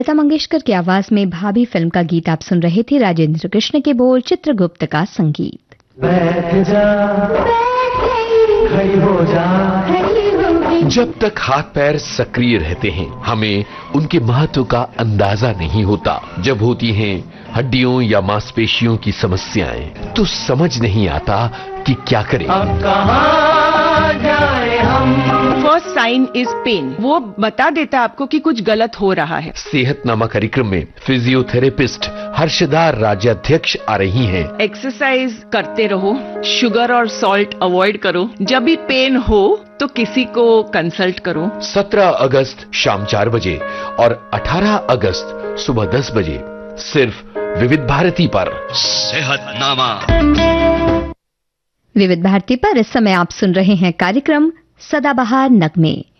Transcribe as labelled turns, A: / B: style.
A: लता मंगेशकर की आवाज में भाभी फिल्म का गीत आप सुन रहे थे। राजेंद्र कृष्ण के बोल, चित्रगुप्त का संगीत।
B: बैठ जा, खड़ी हो जा।
C: जब तक हाथ पैर सक्रिय रहते हैं हमें उनके महत्व का अंदाजा नहीं होता। जब होती हैं हड्डियों या मांसपेशियों की समस्याएं तो समझ नहीं आता कि क्या करें।
B: अब कहां जाए हम।
D: फर्स्ट साइन इज पेन, वो बता देता है आपको कि कुछ गलत हो रहा है।
C: सेहतनामा कार्यक्रम में फिजियोथेरेपिस्ट हर्षदा राज्याध्यक्ष आ रही हैं।
D: एक्सरसाइज करते रहो, शुगर और सॉल्ट अवॉइड करो। जब भी पेन हो तो किसी को कंसल्ट करो।
C: 17 अगस्त शाम 4 बजे और 18 अगस्त सुबह 10 बजे सिर्फ विविध भारती पर
E: सेहतनामा।
A: विविध भारती पर इस समय आप सुन रहे हैं कार्यक्रम सदाबहार नगमे।